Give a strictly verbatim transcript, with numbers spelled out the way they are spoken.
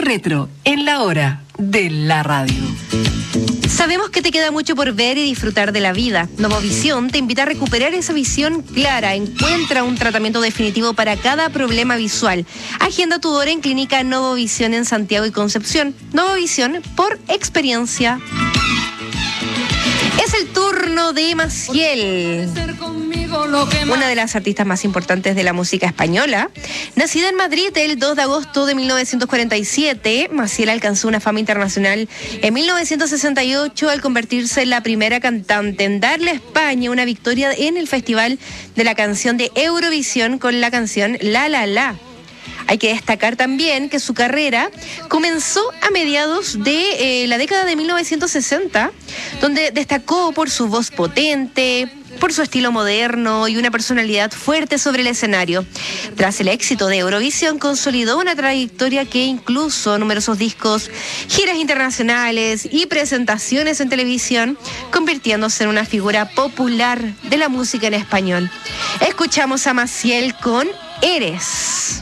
Retro, en la hora de la radio. Sabemos que te queda mucho por ver y disfrutar de la vida. Novovisión te invita a recuperar esa visión clara. Encuentra un tratamiento definitivo para cada problema visual. Agenda tu hora en Clínica Novovisión en Santiago y Concepción. Novovisión por experiencia. Es el turno de Maciel, una de las artistas más importantes de la música española. Nacida en Madrid el dos de agosto de mil novecientos cuarenta y siete, Maciel alcanzó una fama internacional en mil novecientos sesenta y ocho al convertirse en la primera cantante en darle a España una victoria en el Festival de la Canción de Eurovisión con la canción La La La. Hay que destacar también que su carrera comenzó a mediados de eh, la década de mil novecientos sesenta, donde destacó por su voz potente, por su estilo moderno y una personalidad fuerte sobre el escenario. Tras el éxito de Eurovisión, consolidó una trayectoria que incluso numerosos discos, giras internacionales y presentaciones en televisión, convirtiéndose en una figura popular de la música en español. Escuchamos a Maciel con Eres.